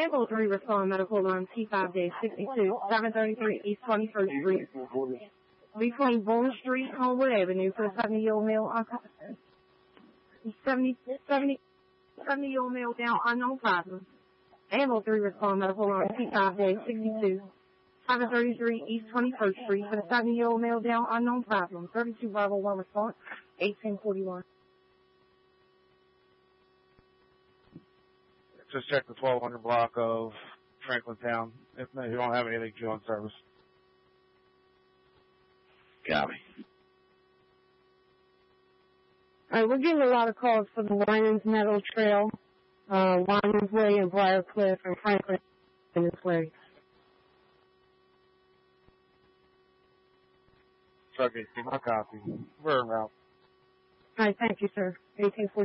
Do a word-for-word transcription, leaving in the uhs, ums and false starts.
Ambulance three respond medical line T five J sixty-two, seven thirty-three East twenty-first Street. Between Bourne Street and Homewood Avenue for a seventy-year-old male unconscious. seventy, seventy, seventy-year-old male down unknown problem. Ambulance three respond medical line T five J sixty-two, seven thirty-three East twenty-first Street for a seventy-year-old male down unknown problem. thirty-two Bravo one response, eighteen forty-one. Just check the twelve hundred block of Franklin Town. If no, you don't have anything due on service. Copy. Alright, we're getting a lot of calls for the Winans Meadow Trail, uh, Winans Way and Briarcliff and Franklin in this way. Okay, my copy. We're en route. Alright, thank you, sir. eighteen forty.